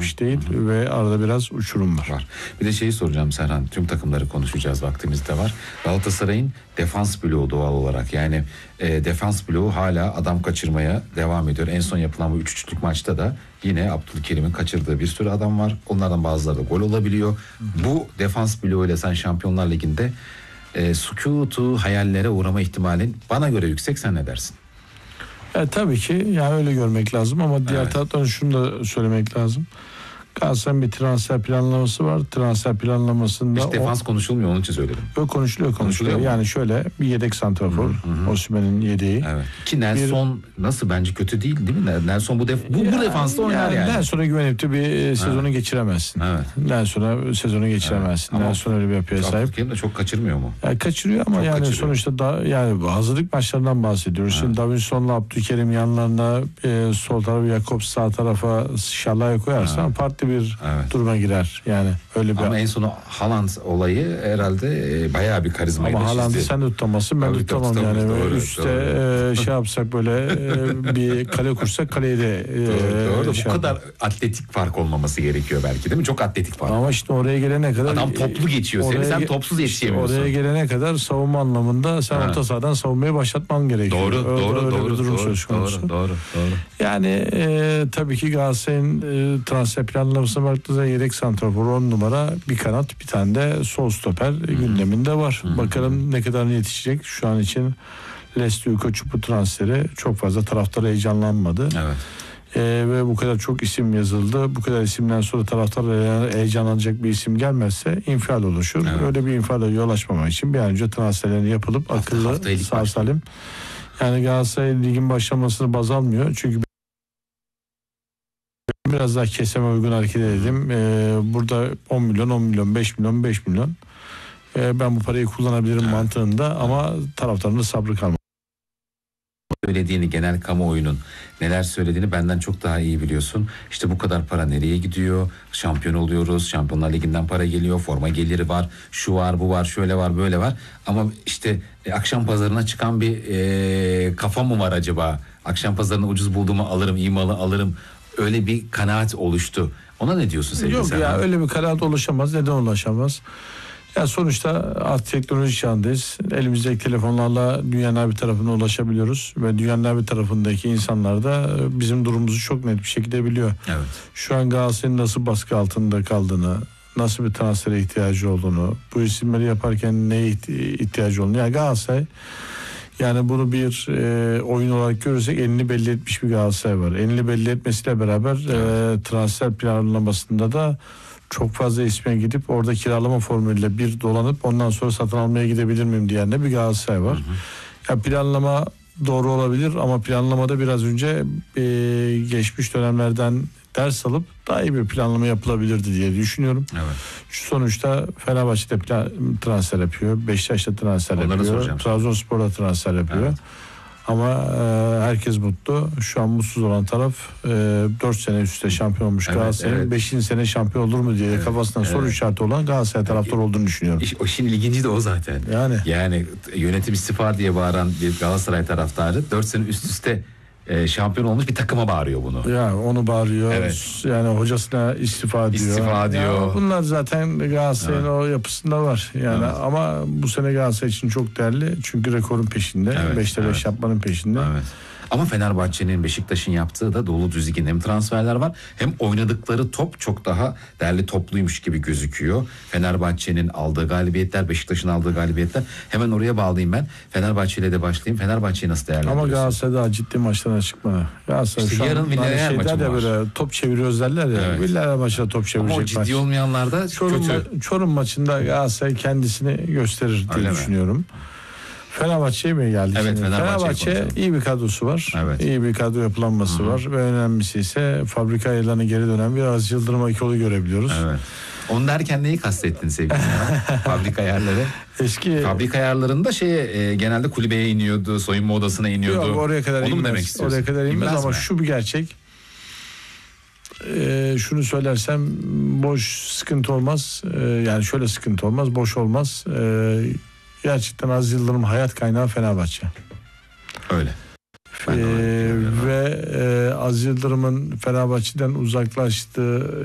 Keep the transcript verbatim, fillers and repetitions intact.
iş değil hı hı. ve arada biraz uçurum var. var. Bir de şeyi soracağım Serhan, tüm takımları konuşacağız, vaktimiz de var. Galatasaray'ın defans bloğu doğal olarak, yani e, defans bloğu hala adam kaçırmaya devam ediyor. En son yapılan bu üç üçlük maçta da yine Abdülkerim'in kaçırdığı bir sürü adam var. Onlardan bazıları da gol olabiliyor. Hı hı. Bu defans bloğuyla sen Şampiyonlar Ligi'nde e, sükutu hayallere uğrama ihtimalin bana göre yüksek. Sen ne dersin? E, tabii ki yani öyle görmek lazım ama diğer evet. taraftan şunu da söylemek lazım. Galatasaray'ın bir transfer planlaması var. Transfer planlamasında... Hiç defans o... konuşulmuyor, onun için söyledim. Yok, konuşuluyor konuşuluyor. konuşuluyor yani şöyle bir yedek santrafor. Osimhen'in yedeği. Evet. Ki Nelson bir... nasıl, bence kötü değil değil mi? Nelson bu, def... bu, yani, bu defansta oynar yani. yani. Nelson'a güvenip de bir sezonu evet. geçiremezsin. Evet. Nelson'a sezonu geçiremezsin. Evet. Nelson öyle bir yapıya sahip. Abdülkerim de çok kaçırmıyor mu? Yani kaçırıyor ama çok yani kaçırıyor. Sonuçta da yani hazırlık maçlarından bahsediyoruz. Evet. Şimdi Davinson'la Abdülkerim yanlarına e, sol tarafı Jakobs, sağ tarafa Şallay'a koyarsan evet. farklı bir evet. duruma girer. Yani öyle bir. Ama en sonu Haaland olayı herhalde e, bayağı bir karizma. Ama Haaland'ı sen de tutamazsın, ben de tutamam yani. Doğru, Üste doğru. E, şey yapsak böyle e, bir kale kursak kaleye de e, doğru, doğru. Şey bu kadar atletik fark olmaması gerekiyor belki, değil mi? Çok atletik fark. Ama işte oraya gelene kadar adam toplu geçiyor seni, sen topsuz yetişemiyorsun. Oraya gelene kadar savunma anlamında sen ha. orta sahadan savunmayı başlatman gerekiyor. Doğru, öyle, doğru, öyle doğru, bir durum doğru, söz konusu. Doğru, doğru, doğru. Yani e, tabii ki Galatasaray'ın e, transfer planlamasına baktığınızda yedek santrafor on numara, bir kanat, bir tane de sol stoper Hı-hı. gündeminde var. Hı-hı. Bakalım ne kadar yetişecek. Şu an için Leslie Ukoçupu transferi çok fazla taraftar heyecanlanmadı. Evet. Ee, ve bu kadar çok isim yazıldı. Bu kadar isimden sonra taraftar heyecanlanacak bir isim gelmezse infial oluşur. Evet. Öyle bir infiale yol açmamak için bir an önce transferlerini yapılıp hafta, akıllı, sağ salim. Yani Galatasaray ligin başlamasını baz almıyor. Çünkü biraz daha keseme uygun hareket edelim. Ee, burada on milyon, on milyon, beş milyon, beş milyon. Ee, ben bu parayı kullanabilirim evet. mantığında ama taraftarın da sabrı kalmadı. Söylediğini, genel kamuoyunun neler söylediğini benden çok daha iyi biliyorsun. İşte bu kadar para nereye gidiyor? Şampiyon oluyoruz. Şampiyonlar Ligi'nden para geliyor. Forma geliri var. Şu var, bu var, şöyle var, böyle var. Ama işte e, akşam pazarına çıkan bir e, kafa mı var acaba? Akşam pazarını ucuz bulduğumu alırım, iyi malı alırım. Öyle bir kanaat oluştu. Ona ne diyorsun sevgili Yok Serhan? ya, öyle bir kanaat oluşamaz. Neden ulaşamaz? Ya sonuçta artık teknoloji çağındayız. Elimizdeki telefonlarla dünyanın her bir tarafına ulaşabiliyoruz ve dünyanın her bir tarafındaki insanlar da bizim durumumuzu çok net bir şekilde biliyor. Evet. Şu an Galatasaray'ın nasıl baskı altında kaldığını, nasıl bir transfere ihtiyacı olduğunu, bu isimleri yaparken neye ihtiyacı olduğunu. Yani Galatasaray, yani bunu bir e, oyun olarak görürsek elini belli etmiş bir Galatasaray var. Elini belli etmesiyle beraber evet. e, transfer planlamasında da çok fazla isme gidip orada kiralama formülüyle bir dolanıp ondan sonra satın almaya gidebilir miyim diyen de bir Galatasaray var. Hı hı. Ya planlama doğru olabilir ama planlamada biraz önce e, geçmiş dönemlerden ders alıp daha iyi bir planlama yapılabilirdi diye düşünüyorum. Evet. Şu sonuçta Fenerbahçe'de plan, transfer yapıyor, Beşiktaş'ta transfer Onları yapıyor, Trabzonspor'da transfer yapıyor. Evet. Ama e, herkes mutlu. Şu an mutsuz olan taraf e, dört sene üst üste şampiyon olmuş evet, Galatasaray'ın evet. beşinci sene şampiyon olur mu diye evet, kafasından evet. soru işareti olan Galatasaray taraftar evet. olduğunu düşünüyorum. İş, o işin ilginci de o zaten. Yani yani yönetim istifa diye bağıran bir Galatasaray taraftarı dört sene üst üste e, şampiyon olmuş bir takıma bağırıyor bunu. Ya onu bağırıyor. Evet. Yani hocasına istifa diyor. İstifa diyor. Ya bunlar zaten Galatasaray'ın evet. o yapısında var. Yani evet. ama bu sene Galatasaray için çok değerli. Çünkü rekorun peşinde. Evet. beşte beş evet. yapmanın peşinde. Evet. Ama Fenerbahçe'nin, Beşiktaş'ın yaptığı da dolu düzgün hem transferler var hem oynadıkları top çok daha değerli topluymuş gibi gözüküyor. Fenerbahçe'nin aldığı galibiyetler, Beşiktaş'ın aldığı galibiyetler. Hemen oraya bağlayayım ben. Fenerbahçe ile de başlayayım. Fenerbahçe'yi nasıl değerlendiriyorsun? Ama Galatasaray daha ciddi maçlarına çıkmadı. Galatasaray işte şu yarın an Villarreal maçı var. Böyle top çeviriyoruz derler ya. Evet. Villarreal maçında top çevirecek. Ama o ciddi maç. Olmayanlar da Çorum, kötü. Ma- Çorum maçında Galatasaray kendisini gösterir diye Öyle düşünüyorum. Mi? Fenerbahçe'ye mi geldik? Evet, Fenerbahçe iyi bir kadrosu var. Evet. İyi bir kadro yapılanması Hı-hı. var ve önemlisi ise fabrika ayarlarına geri dönen bir Aziz Yıldırım Akgül'ü görebiliyoruz. Evet. Onu derken neyi kastettin sevgili fabrika ayarları? Eski fabrika ayarlarında şeye e, genelde kulübeye iniyordu, soyunma odasına iniyordu. Yok, oraya kadar Onu inmez. mu demek istiyorsun? Oraya kadar inmez, inmez ama mi? Şu bir gerçek. Ee, şunu söylersem boş sıkıntı olmaz. Ee, yani şöyle sıkıntı olmaz, boş olmaz. Ee, Gerçekten Aziz Yıldırım hayat kaynağı Fenerbahçe. Öyle. Ee, ve e, Aziz Yıldırım'ın Fenerbahçe'den uzaklaştığı